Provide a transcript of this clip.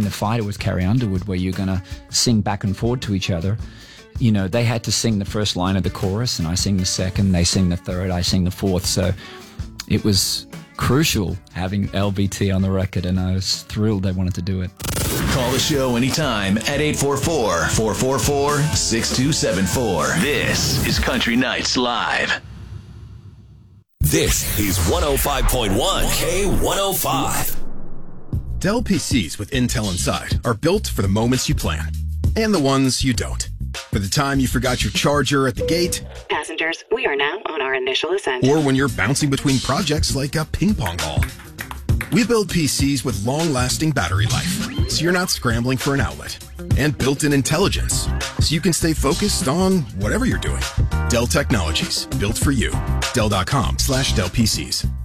the Fighter with Carrie Underwood, where you're going to sing back and forth to each other. You know, they had to sing the first line of the chorus, and I sing the second, they sing the third, I sing the fourth. So it was crucial having LBT on the record, and I was thrilled they wanted to do it. Call the show anytime at 844-444-6274. This is Country Nights Live. This is 105.1 K105. Dell PCs with Intel inside are built for the moments you plan and the ones you don't. For the time you forgot your charger at the gate. Passengers, we are now on our initial ascent. Or when you're bouncing between projects like a ping pong ball. We build PCs with long-lasting battery life, so you're not scrambling for an outlet. And built-in intelligence, so you can stay focused on whatever you're doing. Dell Technologies, built for you. Dell.com/Dell PCs.